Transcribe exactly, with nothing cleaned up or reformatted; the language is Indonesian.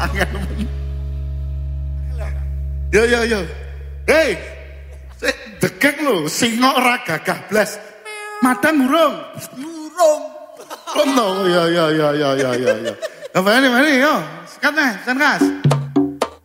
Yo yo yo. Hei. Sik degek lho, singa ora gagah blas. Madang urung. Urung. Oh no, ya ya ya ya ya ya. Apa ini, mana yo? Sekat nih, sekat.